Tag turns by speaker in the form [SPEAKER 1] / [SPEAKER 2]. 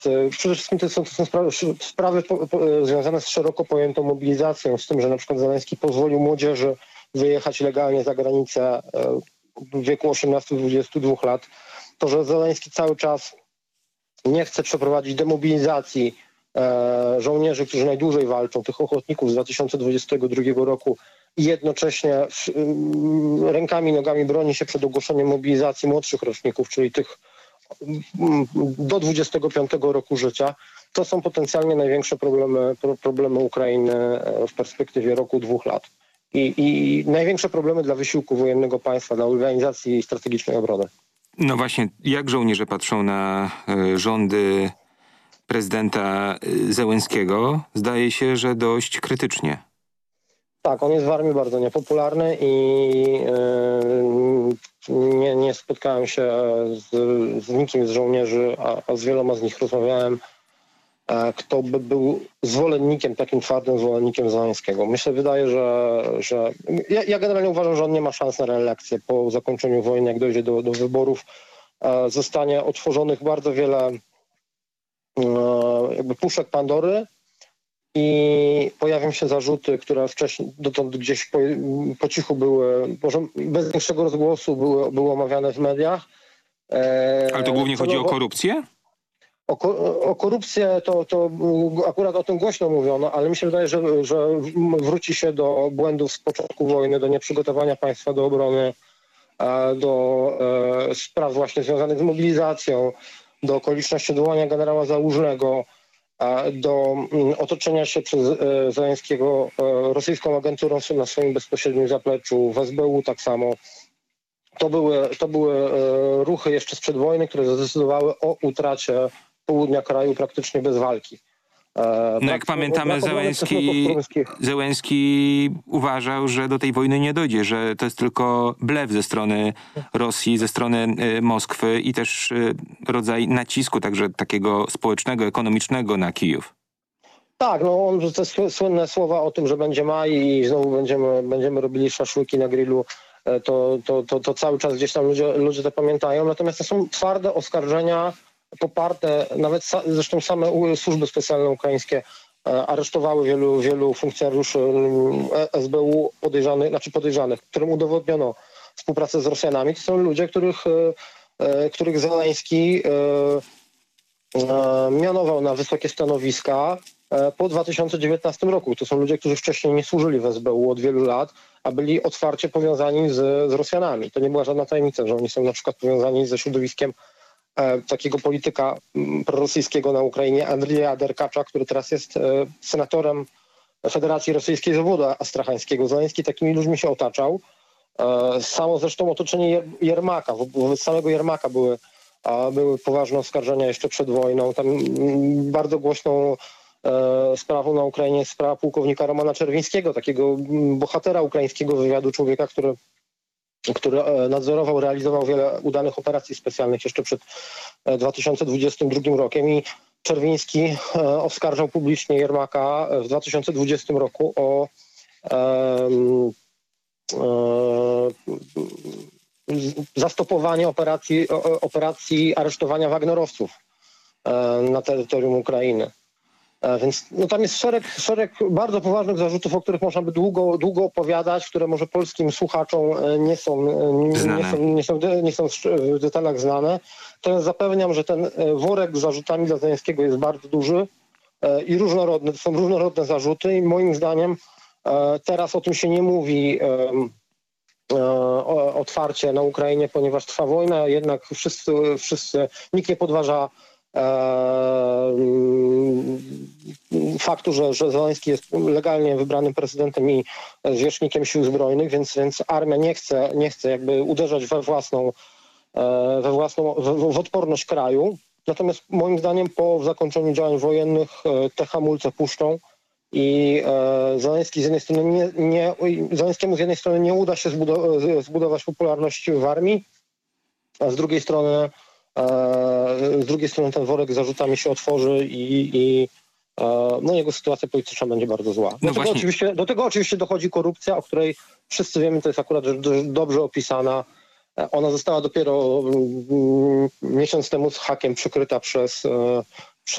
[SPEAKER 1] Przede wszystkim to są sprawy związane z szeroko pojętą mobilizacją, z tym, że na przykład Zełenski pozwolił młodzieży wyjechać legalnie za granicę w wieku 18-22 lat. To, że Zełenski cały czas nie chce przeprowadzić demobilizacji żołnierzy, którzy najdłużej walczą, tych ochotników z 2022 roku i jednocześnie rękami, nogami broni się przed ogłoszeniem mobilizacji młodszych roczników, czyli tych do 25 roku życia, to są potencjalnie największe problemy Ukrainy w perspektywie roku, 2 lat. I największe problemy dla wysiłku wojennego państwa, dla organizacji strategicznej obrony.
[SPEAKER 2] No właśnie, jak żołnierze patrzą na rządy prezydenta Zełenskiego? Zdaje się, że dość krytycznie. Tak,
[SPEAKER 1] on jest w armii bardzo niepopularny i nie spotkałem się z nikim z żołnierzy, a z wieloma z nich rozmawiałem, kto by był zwolennikiem, takim twardym zwolennikiem Zełenskiego. Wydaje, że ja generalnie uważam, że on nie ma szans na reelekcję po zakończeniu wojny, jak dojdzie do wyborów. Zostanie otworzonych bardzo wiele jakby puszek Pandory i pojawią się zarzuty, które wcześniej dotąd gdzieś po cichu były, może bez większego rozgłosu były omawiane w mediach.
[SPEAKER 2] Ale to głównie chodzi o korupcję?
[SPEAKER 1] O korupcję to akurat o tym głośno mówiono, ale mi się wydaje, że wróci się do błędów z początku wojny, do nieprzygotowania państwa do obrony, do spraw właśnie związanych z mobilizacją, do okoliczności odwołania generała Załużnego, do otoczenia się przez Zełenskiego rosyjską agenturą na swoim bezpośrednim zapleczu, w SBU tak samo. To były ruchy jeszcze sprzed wojny, które zdecydowały o utracie południa kraju praktycznie bez walki.
[SPEAKER 2] No jak pamiętamy, Zełenski uważał, że do tej wojny nie dojdzie, że to jest tylko blef ze strony Rosji, ze strony Moskwy i też rodzaj nacisku także takiego społecznego, ekonomicznego na Kijów.
[SPEAKER 1] Tak, on te słynne słowa o tym, że będzie maj i znowu będziemy robili szaszłyki na grillu, to cały czas gdzieś tam ludzie to pamiętają. Natomiast to są twarde oskarżenia poparte, nawet zresztą same służby specjalne ukraińskie aresztowały wielu funkcjonariuszy SBU podejrzanych, którym udowodniono współpracę z Rosjanami. To są ludzie, których Zełenski mianował na wysokie stanowiska po 2019 roku. To są ludzie, którzy wcześniej nie służyli w SBU od wielu lat, a byli otwarcie powiązani z Rosjanami. To nie była żadna tajemnica, że oni są na przykład powiązani ze środowiskiem takiego polityka prorosyjskiego na Ukrainie, Andrzeja Derkacza, który teraz jest senatorem Federacji Rosyjskiej Zawodu Astrachańskiego. Zełenski takimi ludźmi się otaczał. Samo zresztą otoczenie Jermaka, wobec samego Jermaka były poważne oskarżenia jeszcze przed wojną. Tam bardzo głośną sprawą na Ukrainie jest sprawa pułkownika Romana Czerwińskiego, takiego bohatera ukraińskiego wywiadu, człowieka, który nadzorował, realizował wiele udanych operacji specjalnych jeszcze przed 2022 rokiem i Czerwiński oskarżał publicznie Jermaka w 2020 roku o zastopowanie operacji aresztowania wagnerowców na terytorium Ukrainy. Więc tam jest szereg bardzo poważnych zarzutów, o których można by długo opowiadać, które może polskim słuchaczom nie są w detalach znane. To zapewniam, że ten worek z zarzutami dla Zełenskiego jest bardzo duży i różnorodny. To są różnorodne zarzuty i moim zdaniem teraz o tym się nie mówi otwarcie na Ukrainie, ponieważ trwa wojna, jednak nikt nie podważa faktu, że Zełenski jest legalnie wybranym prezydentem i zwierzchnikiem sił zbrojnych, więc armia nie chce jakby uderzać w odporność kraju. Natomiast moim zdaniem po zakończeniu działań wojennych te hamulce puszczą i Zełenskiemu z jednej strony nie uda się zbudować popularności w armii, a z drugiej strony ten worek z zarzutami się otworzy i jego sytuacja polityczna będzie bardzo zła. Do tego oczywiście dochodzi korupcja, o której wszyscy wiemy, to jest akurat rzecz dobrze opisana. Ona została dopiero miesiąc temu z hakiem przykryta przez